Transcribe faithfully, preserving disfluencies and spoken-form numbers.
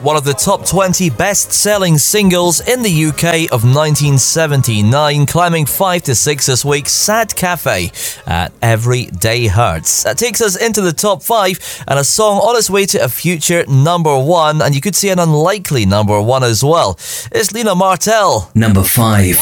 one of the top twenty best-selling singles in the U K of nineteen seventy-nine, climbing five to six this week, Sad Cafe at Every Day Hurts. That takes us into the top five, and a song on its way to a future number one, and you could see an unlikely number one as well. It's Lena Martell. Number five.